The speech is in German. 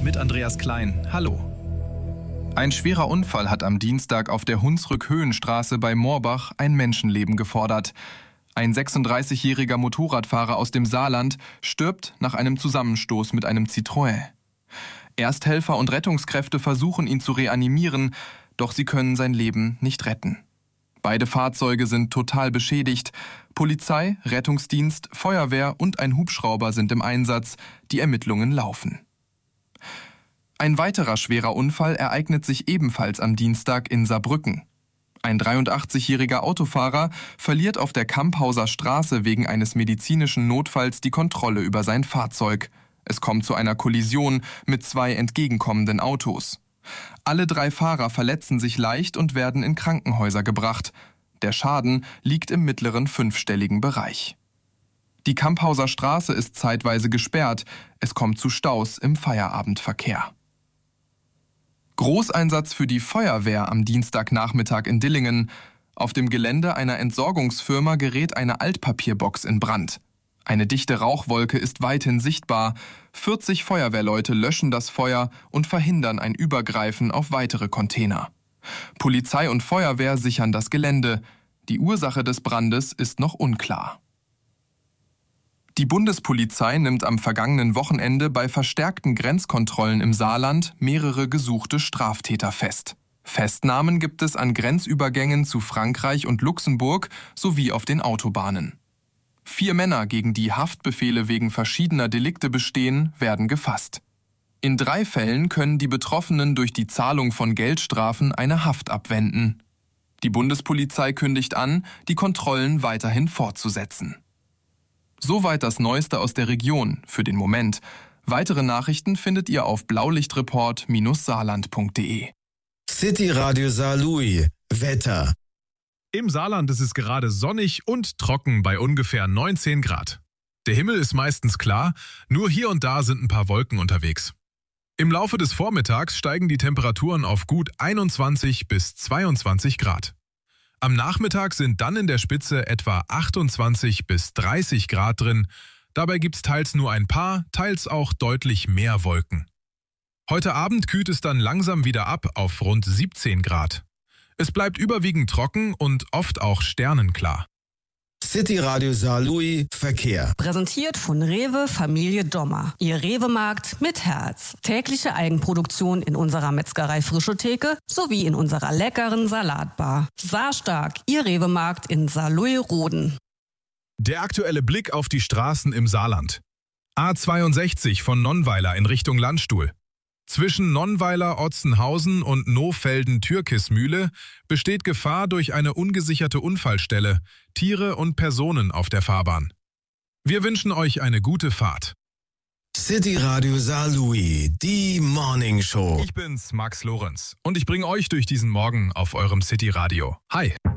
mit Andreas Klein. Hallo. Ein schwerer Unfall hat am Dienstag auf der Hunsrück-Höhenstraße bei Moorbach ein Menschenleben gefordert. Ein 36-jähriger Motorradfahrer aus dem Saarland stirbt nach einem Zusammenstoß mit einem Citroën. Ersthelfer und Rettungskräfte versuchen, ihn zu reanimieren, doch sie können sein Leben nicht retten. Beide Fahrzeuge sind total beschädigt. Polizei, Rettungsdienst, Feuerwehr und ein Hubschrauber sind im Einsatz. Die Ermittlungen laufen. Ein weiterer schwerer Unfall ereignet sich ebenfalls am Dienstag in Saarbrücken. Ein 83-jähriger Autofahrer verliert auf der Kamphauser Straße wegen eines medizinischen Notfalls die Kontrolle über sein Fahrzeug. Es kommt zu einer Kollision mit 2 entgegenkommenden Autos. Alle 3 Fahrer verletzen sich leicht und werden in Krankenhäuser gebracht. Der Schaden liegt im mittleren 5-stelligen Bereich. Die Kamphauser Straße ist zeitweise gesperrt. Es kommt zu Staus im Feierabendverkehr. Großeinsatz für die Feuerwehr am Dienstagnachmittag in Dillingen. Auf dem Gelände einer Entsorgungsfirma gerät eine Altpapierbox in Brand. Eine dichte Rauchwolke ist weithin sichtbar. 40 Feuerwehrleute löschen das Feuer und verhindern ein Übergreifen auf weitere Container. Polizei und Feuerwehr sichern das Gelände. Die Ursache des Brandes ist noch unklar. Die Bundespolizei nimmt am vergangenen Wochenende bei verstärkten Grenzkontrollen im Saarland mehrere gesuchte Straftäter fest. Festnahmen gibt es an Grenzübergängen zu Frankreich und Luxemburg sowie auf den Autobahnen. 4 Männer, gegen die Haftbefehle wegen verschiedener Delikte bestehen, werden gefasst. In 3 Fällen können die Betroffenen durch die Zahlung von Geldstrafen eine Haft abwenden. Die Bundespolizei kündigt an, die Kontrollen weiterhin fortzusetzen. Soweit das Neueste aus der Region für den Moment. Weitere Nachrichten findet ihr auf blaulichtreport-saarland.de. City Radio Saarlouis. Wetter. Im Saarland ist es gerade sonnig und trocken bei ungefähr 19 Grad. Der Himmel ist meistens klar, nur hier und da sind ein paar Wolken unterwegs. Im Laufe des Vormittags steigen die Temperaturen auf gut 21 bis 22 Grad. Am Nachmittag sind dann in der Spitze etwa 28 bis 30 Grad drin. Dabei gibt's teils nur ein paar, teils auch deutlich mehr Wolken. Heute Abend kühlt es dann langsam wieder ab auf rund 17 Grad. Es bleibt überwiegend trocken und oft auch sternenklar. City Radio Saarlouis Verkehr. Präsentiert von Rewe Familie Dommer. Ihr Rewe-Markt mit Herz. Tägliche Eigenproduktion in unserer Metzgerei Frische Theke sowie in unserer leckeren Salatbar. Saarstark, Ihr Rewe-Markt in Saarlouis-Roden. Der aktuelle Blick auf die Straßen im Saarland. A62 von Nonnweiler in Richtung Landstuhl. Zwischen Nonnweiler, Otzenhausen und Nohfelden-Türkismühle besteht Gefahr durch eine ungesicherte Unfallstelle, Tiere und Personen auf der Fahrbahn. Wir wünschen euch eine gute Fahrt. City Radio Saarlouis, die Morning Show. Ich bin's, Max Lorenz, und ich bringe euch durch diesen Morgen auf eurem City Radio. Hi!